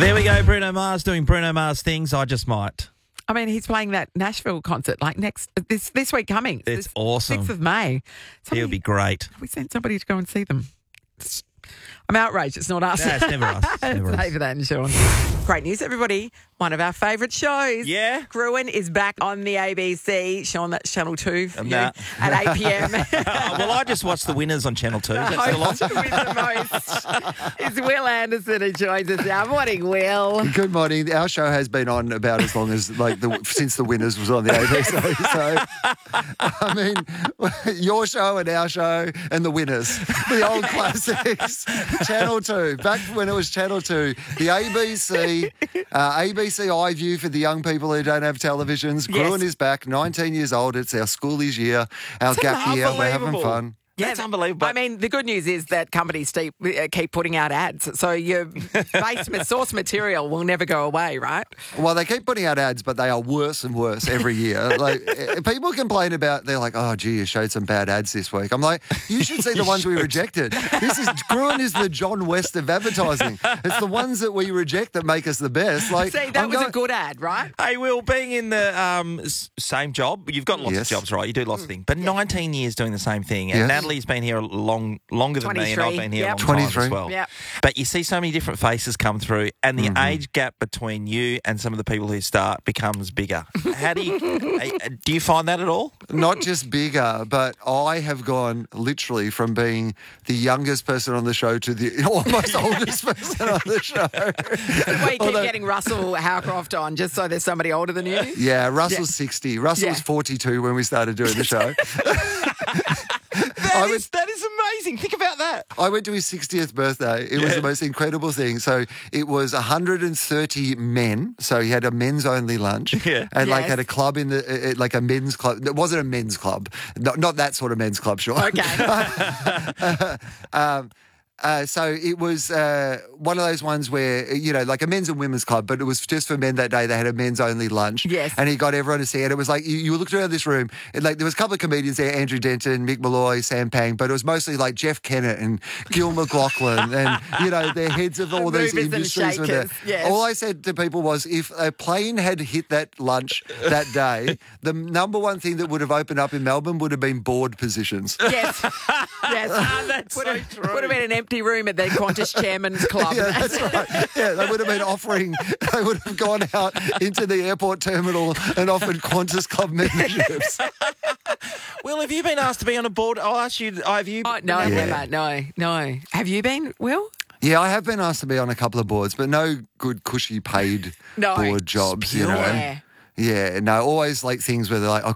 There we go, Bruno Mars doing Bruno Mars things. I just might. I mean, he's playing that Nashville concert like this week coming. It's awesome. 6th of May. He'll be great. We sent somebody to go and see them. I'm outraged. It's not us. No, it's never us. It's never us. Save that, Sean. Great news, everybody. One of our favourite shows. Yeah. Gruen is back on the ABC. Sean, that's Channel 2 for you, Nah. at 8 p.m. Well, I just watched The Winners on Channel 2. Is that still on? Host with the most is Will Anderson who joins us now. Morning, Will. Good morning. Our show has been on about as long as since The Winners was on the ABC. So, I mean, your show and our show and The Winners, the old classics. Channel 2, back when it was Channel 2, the ABC, ABC iView for the young people who don't have televisions. Yes. Gruen is back, 19 years old. It's our schoolies year, our gap year. We're having fun. That's unbelievable. I mean, the good news is that companies keep putting out ads, so your source material will never go away, right? Well, they keep putting out ads, but they are worse and worse every year. Like, people complain about, they're like, oh, gee, you showed some bad ads this week. I'm like, you should see the ones we rejected. Gruen is the John West of advertising. It's the ones that we reject that make us the best. Like, See, that was a good ad, right? Hey, Will, being in the same job, you've got lots of jobs, right? You do lots of things. But 19 years doing the same thing. And Yes. Natalie's been here longer than me, and I've been here a long time 23. as well. Yep. But you see so many different faces come through, and the age gap between you and some of the people who start becomes bigger. How do you find that at all? Not just bigger, but I have gone literally from being the youngest person on the show to the almost oldest person on the show. We keep getting Russell Howcroft on just so there's somebody older than you. Yeah, Russell's 60. Russell was 42 when we started doing the show. That is amazing. Think about that. I went to his 60th birthday. It was the most incredible thing. So it was 130 men. So he had a men's only lunch. Yeah. And Yes. had a club in the, like a men's club. It wasn't a men's club. Not that sort of men's club, sure. Okay. So it was one of those ones where, like a men's and women's club, but it was just for men that day. They had a men's only lunch. Yes. And he got everyone to see it. It was like, you looked around this room, and there was a couple of comedians there, Andrew Denton, Mick Malloy, Sam Pang, but it was mostly like Jeff Kennett and Gil McLaughlin and, their heads of all these Movers and industries were there. shakers, yes. All I said to people was, if a plane had hit that lunch that day, the number one thing that would have opened up in Melbourne would have been board positions. Yes. Yes. That's would so have, true. Would have been an empty room at the Qantas Chairman's Club. Yeah, that's right. Yeah, they would have been offering, they would have gone out into the airport terminal and offered Qantas Club memberships. Will, have you been asked to be on a board? I'll ask you, have you? Oh, no, never. No. Have you been, Will? Yeah, I have been asked to be on a couple of boards, but no good, cushy paid No. board jobs, Yeah. Yeah, no, always like things where they're like,